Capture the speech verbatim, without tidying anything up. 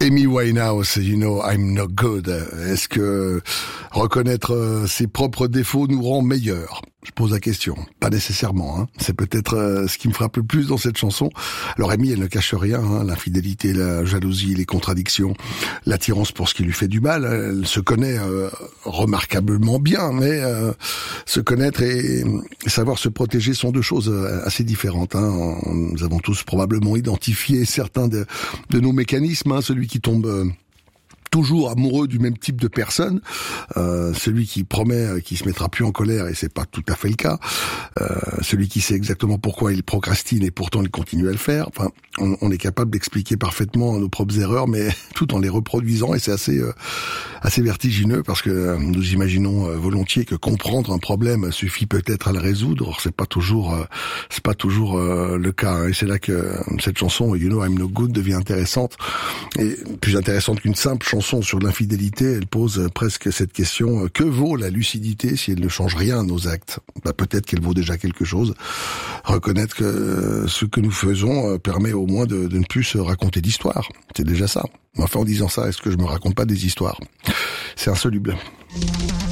Amy Winehouse, You Know I'm No Good. Est-ce que reconnaître ses propres défauts nous rend meilleurs ? Je pose la question. Pas nécessairement. Hein. C'est peut-être euh, ce qui me frappe le plus dans cette chanson. Alors Amy, elle ne cache rien. Hein. L'infidélité, la jalousie, les contradictions, l'attirance pour ce qui lui fait du mal. Elle se connaît euh, remarquablement bien, mais euh, se connaître et, et savoir se protéger sont deux choses assez différentes. Hein. Nous avons tous probablement identifié certains de, de nos mécanismes. Hein. Celui qui tombe... Euh, toujours amoureux du même type de personne, euh, celui qui promet qu'il se mettra plus en colère et c'est pas tout à fait le cas, euh, celui qui sait exactement pourquoi il procrastine et pourtant il continue à le faire. Enfin, on, on est capable d'expliquer parfaitement nos propres erreurs, mais tout en les reproduisant, et c'est assez euh, assez vertigineux parce que nous imaginons euh, volontiers que comprendre un problème suffit peut-être à le résoudre. Or, c'est pas toujours euh, c'est pas toujours euh, le cas, hein, et c'est là que cette chanson You Know I'm No Good devient intéressante, et plus intéressante qu'une simple chanson sur l'infidélité. Elle pose presque cette question: que vaut la lucidité si elle ne change rien à nos actes ? Bah, peut-être qu'elle vaut déjà quelque chose. Reconnaître que ce que nous faisons permet au moins de, de ne plus se raconter d'histoires. C'est déjà ça. Enfin, en disant ça, est-ce que je me raconte pas des histoires ? C'est insoluble.